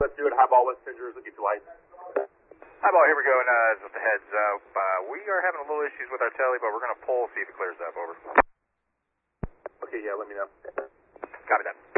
Let's do it. Highball, West Rangers, looking to light. Highball, here we go, and just a heads up. We are having a little issues with our tele, but we're going to pull, see if it clears up. Over. Okay, yeah, let me know. Copy that.